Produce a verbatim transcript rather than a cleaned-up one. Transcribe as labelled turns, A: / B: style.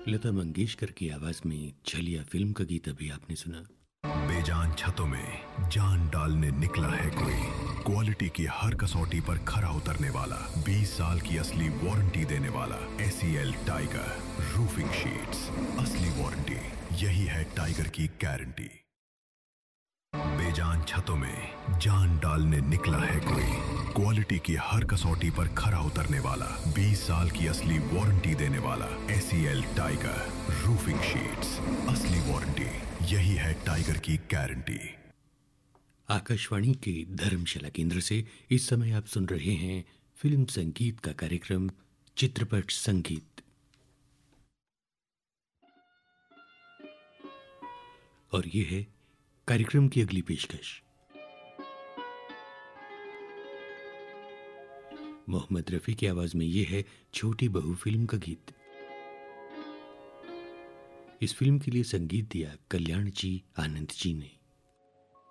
A: लता मंगेशकर की आवाज में छलिया फिल्म का गीत अभी आपने सुना।
B: बेजान छतों में जान डालने निकला है कोई, क्वालिटी की हर कसौटी पर खरा उतरने वाला, बीस साल की असली वारंटी देने वाला एसीएल टाइगर रूफिंग शीट्स, असली वारंटी, यही है टाइगर की गारंटी। बेजान छतों में जान डालने निकला है कोई, क्वालिटी की हर कसौटी पर खरा उतरने वाला, बीस साल की असली वारंटी देने वाला एसीएल टाइगर रूफिंग शीट्स, असली वारंटी, यही है टाइगर की गारंटी।
A: आकाशवाणी के धर्मशाला केंद्र से इस समय आप सुन रहे हैं फिल्म संगीत का कार्यक्रम चित्रपट संगीत। और ये है कार्यक्रम की अगली पेशकश। मोहम्मद रफी की आवाज में ये है छोटी बहू फिल्म का गीत। इस फिल्म के लिए संगीत दिया कल्याण जी आनंद जी ने।